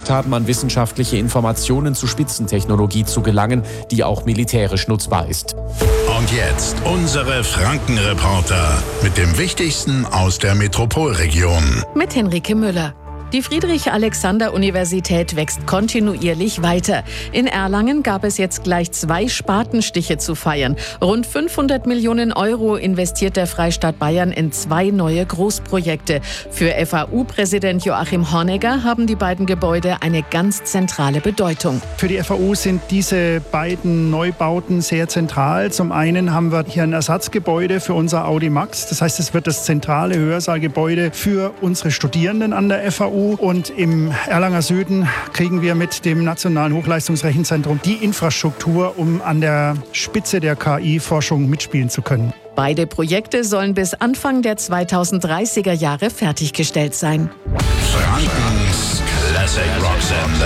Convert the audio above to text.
Chance haben, an wissenschaftliche Informationen zu Spitzentechnologie zu gelangen, die auch militärisch nutzbar ist. Und jetzt unsere Franken-Reporter mit dem Wichtigsten aus der Metropolregion. Mit Henrike Müller. Die Friedrich-Alexander-Universität wächst kontinuierlich weiter. In Erlangen gab es jetzt gleich 2 Spatenstiche zu feiern. Rund 500 Millionen Euro investiert der Freistaat Bayern in 2 neue Großprojekte. Für FAU-Präsident Joachim Honegger haben die beiden Gebäude eine ganz zentrale Bedeutung. Für die FAU sind diese beiden Neubauten sehr zentral. Zum einen haben wir hier ein Ersatzgebäude für unser Audi Max. Das heißt, es wird das zentrale Hörsaalgebäude für unsere Studierenden an der FAU. Und im Erlanger Süden kriegen wir mit dem Nationalen Hochleistungsrechenzentrum die Infrastruktur, um an der Spitze der KI-Forschung mitspielen zu können. Beide Projekte sollen bis Anfang der 2030er Jahre fertiggestellt sein. Frankens Classic Rock Sender.